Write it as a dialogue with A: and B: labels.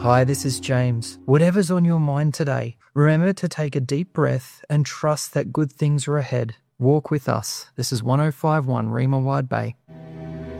A: Hi, this is James. Whatever's on your mind today, remember to take a deep breath and trust that good things are ahead. Walk with us. This is 1051 Rima Wide Bay.